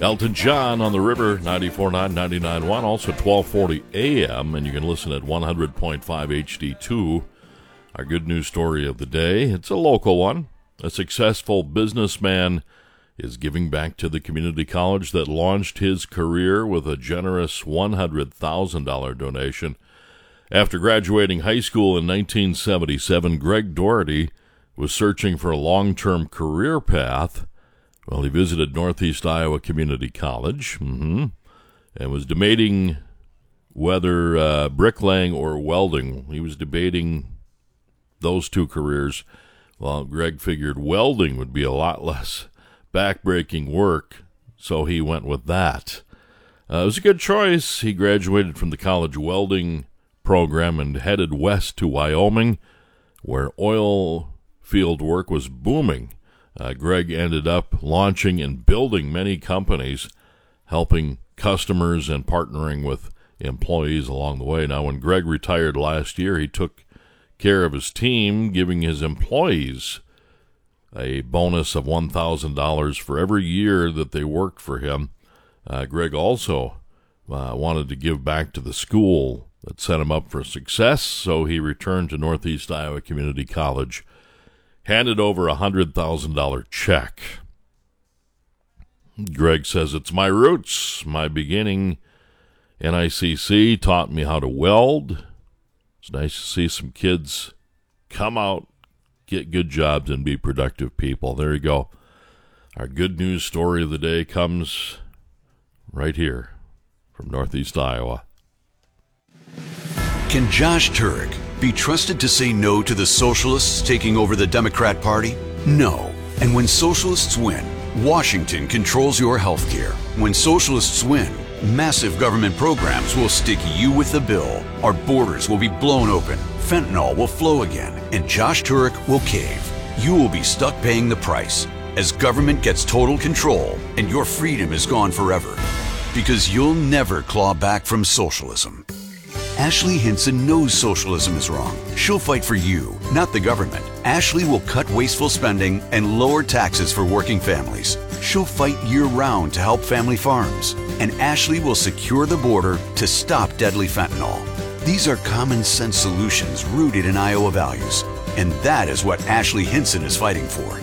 Elton John on the River, 94.9, 99.1, also 1240 AM, and you can listen at 100.5 HD2. Our good news story of the day, it's a local one. A successful businessman is giving back to the community college that launched his career with a generous $100,000 donation. After graduating high school in 1977, Greg Doherty was searching for a long-term career path. Well, he visited Northeast Iowa Community College and was debating whether bricklaying or welding. He was debating those two careers. Well, Greg figured welding would be a lot less back-breaking work, so he went with that. It was a good choice. He graduated from the college welding program and headed west to Wyoming, where oil field work was booming. Greg ended up launching and building many companies, helping customers and partnering with employees along the way. Now, when Greg retired last year, he took care of his team, giving his employees a bonus of $1,000 for every year that they worked for him. Greg also wanted to give back to the school that set him up for success, so he returned to Northeast Iowa Community College, handed over a $100,000 check. Greg says, "It's my roots, my beginning. NICC taught me how to weld. It's nice to see some kids come out, get good jobs, and be productive people." There you go. Our good news story of the day comes right here from Northeast Iowa. Can Josh Turek be trusted to say no to the socialists taking over the Democrat Party? No. And when socialists win, Washington controls your health care. When socialists win, massive government programs will stick you with the bill. Our borders will be blown open, fentanyl will flow again, and Josh Turek will cave. You will be stuck paying the price as government gets total control and your freedom is gone forever. Because you'll never claw back from socialism. Ashley Hinson knows socialism is wrong. She'll fight for you, not the government. Ashley will cut wasteful spending and lower taxes for working families. She'll fight year-round to help family farms. And Ashley will secure the border to stop deadly fentanyl. These are common-sense solutions rooted in Iowa values. And that is what Ashley Hinson is fighting for.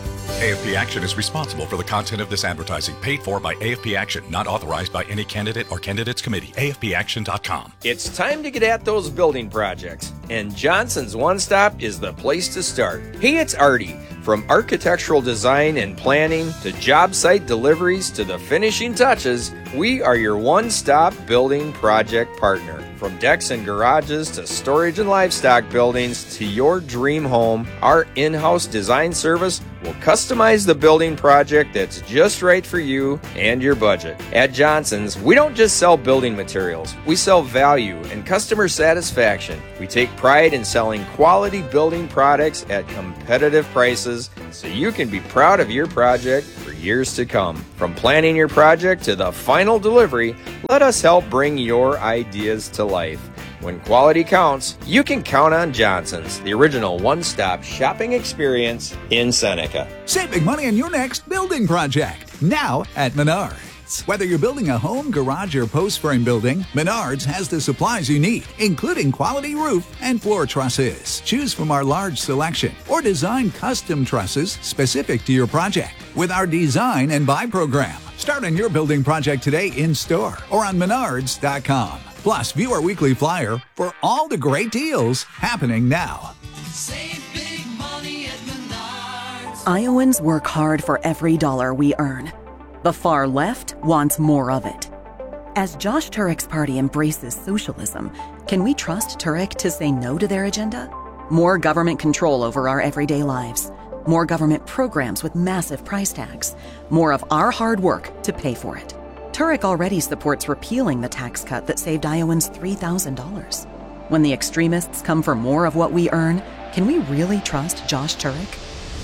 AFP Action is responsible for the content of this advertising, paid for by AFP Action, not authorized by any candidate or candidates committee. AFPAction.com. It's time to get at those building projects, and Johnson's One Stop is the place to start. Hey, it's Artie. From architectural design and planning to job site deliveries to the finishing touches, we are your one-stop building project partner. From decks and garages to storage and livestock buildings to your dream home, our in-house design service will customize the building project that's just right for you and your budget. At Johnson's, we don't just sell building materials. We sell value and customer satisfaction. We take pride in selling quality building products at competitive prices so you can be proud of your project for years to come. From planning your project to the final delivery, let us help bring your ideas to life. When quality counts, you can count on Johnson's, the original one-stop shopping experience in Seneca. Save big money on your next building project, now at Menards. Whether you're building a home, garage, or post frame building, Menards has the supplies you need, including quality roof and floor trusses. Choose from our large selection or design custom trusses specific to your project with our design and buy program. Start on your building project today in store or on Menards.com. Plus, view our weekly flyer for all the great deals happening now. Save big money at Menards. Iowans work hard for every dollar we earn. The far left wants more of it. As Josh Turek's party embraces socialism, can we trust Turek to say no to their agenda? More government control over our everyday lives. More government programs with massive price tags. More of our hard work to pay for it. Turek already supports repealing the tax cut that saved Iowans $3,000. When the extremists come for more of what we earn, can we really trust Josh Turek?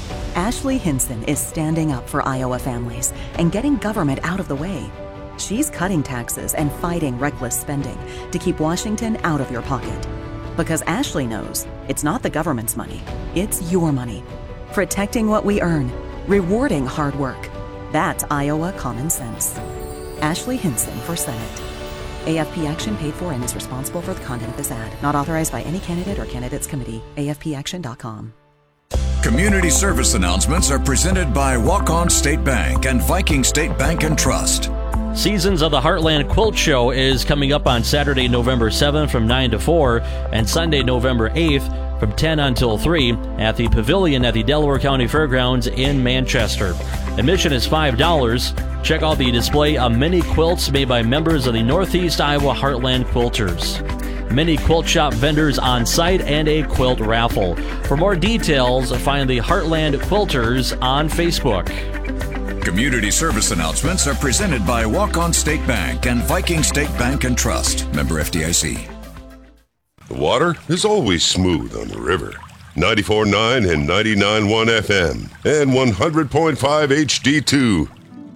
Ashley Hinson is standing up for Iowa families and getting government out of the way. She's cutting taxes and fighting reckless spending to keep Washington out of your pocket. Because Ashley knows it's not the government's money, it's your money. Protecting what we earn, rewarding hard work. That's Iowa common sense. Ashley Hinson for Senate. AFP Action paid for and is responsible for the content of this ad. Not authorized by any candidate or candidates committee. AFPAction.com. Community service announcements are presented by Walk-On State Bank and Viking State Bank and Trust. Seasons of the Heartland Quilt Show is coming up on Saturday, November 7th from 9 to 4 and Sunday, November 8th from 10 until 3 at the Pavilion at the Delaware County Fairgrounds in Manchester. Admission is $5. Check out the display of many quilts made by members of the Northeast Iowa Heartland Quilters. Many quilt shop vendors on site and a quilt raffle. For more details, find the Heartland Quilters on Facebook. Community service announcements are presented by Walk-On State Bank and Viking State Bank and Trust. Member FDIC. The water is always smooth on the river. 94.9 and 99.1 FM and 100.5 HD2.